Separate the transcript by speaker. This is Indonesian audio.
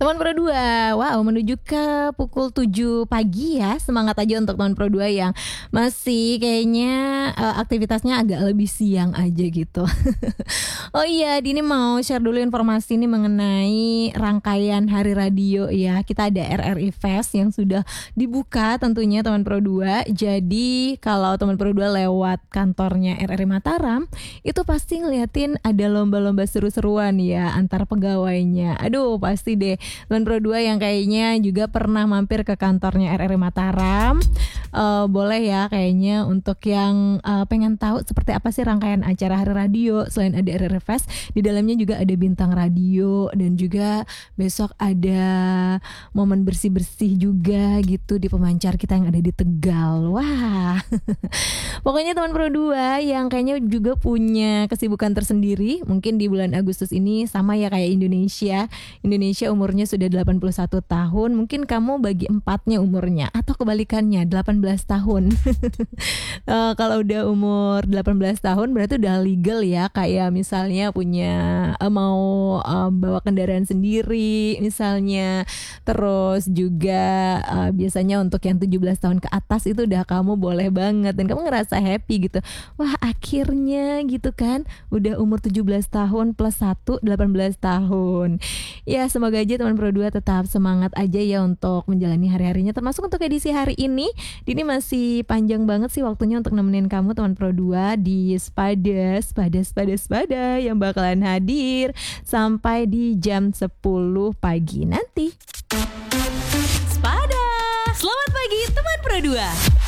Speaker 1: Teman Pro 2, wow menuju ke pukul 7 pagi ya. Semangat aja untuk teman Pro 2 yang masih kayaknya aktivitasnya agak lebih siang aja gitu. Oh iya, Dini mau share dulu informasi nih mengenai rangkaian hari radio ya. Kita ada RRI Fest yang sudah dibuka tentunya teman Pro 2. Jadi kalau teman Pro 2 lewat kantornya RRI Mataram, itu pasti ngeliatin ada lomba-lomba seru-seruan ya antar pegawainya. Aduh, pasti deh teman Pro 2 yang kayaknya juga pernah mampir ke kantornya RRI Mataram, boleh ya kayaknya untuk yang pengen tahu seperti apa sih rangkaian acara hari radio. Selain ada RRI Fest, di dalamnya juga ada bintang radio dan juga besok ada momen bersih-bersih juga gitu di pemancar kita yang ada di Tegal. Wah. Pokoknya teman Pro 2 yang kayaknya juga punya kesibukan tersendiri, mungkin di bulan Agustus ini sama ya kayak Indonesia. Indonesia umurnya sudah 81 tahun, mungkin kamu bagi empatnya umurnya atau kebalikannya 18 tahun. Kalau udah umur 18 tahun berarti udah legal ya, kayak misalnya punya mau bawa kendaraan sendiri misalnya. Terus juga biasanya untuk yang 17 tahun ke atas itu udah kamu boleh banget dan kamu ngerasa happy gitu. Wah, akhirnya gitu kan udah umur 17 tahun plus 1 18 tahun. Ya, semoga aja teman Pro 2 tetap semangat aja ya untuk menjalani hari-harinya, termasuk untuk edisi hari ini. Dini masih panjang banget sih waktunya untuk nemenin kamu teman Pro 2 di Spada yang bakalan hadir sampai di jam 10 pagi nanti.
Speaker 2: Spada. Selamat pagi teman Pro 2.